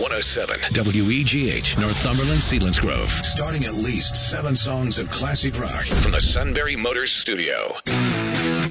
107 WEGH, Northumberland, Selinsgrove. Starting at least 7 songs of classic rock from the Sunbury Motors Studio.